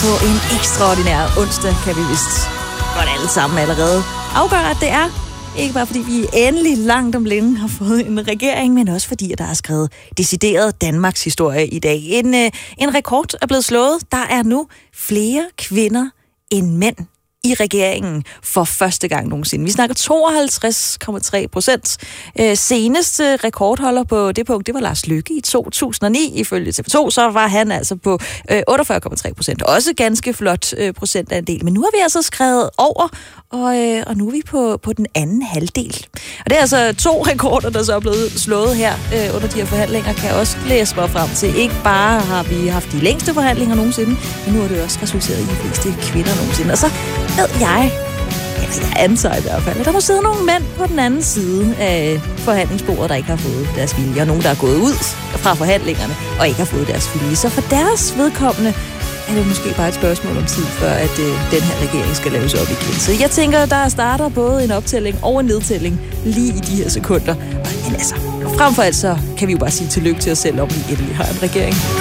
på en ekstraordinær onsdag, kan vi vist godt alle sammen allerede afgøre, at det er. Ikke bare fordi vi endelig langt om længe har fået en regering, men også fordi, at der er skrevet decideret Danmarks historie i dag. En rekord er blevet slået. Der er nu flere kvinder end mænd i regeringen for første gang nogensinde. Vi snakker 52,3%. Seneste rekordholder på det punkt, det var Lars Løkke i 2009. Ifølge TV2, så var han altså på 48,3%. Også ganske flot procentandel. Men nu har vi altså skrevet over, og nu er vi på den anden halvdel. Og det er altså 2 rekorder, der så er blevet slået her under de her forhandlinger, kan jeg også læse mig frem til. Ikke bare har vi haft de længste forhandlinger nogensinde, men nu er det også resulteret i de fleste kvinder nogensinde. Og så ved jeg antager i hvert fald, at der må sidde nogle mænd på den anden side af forhandlingsbordet, der ikke har fået deres vilje, og nogen, der er gået ud fra forhandlingerne og ikke har fået deres vilje. Så for deres vedkommende er det måske bare et spørgsmål om tid, før at den her regering skal laves op igen. Så jeg tænker, der starter både en optælling og en nedtælling lige i de her sekunder. Men altså, frem for alt så kan vi jo bare sige tillykke til os selv, om vi endelig har en regering.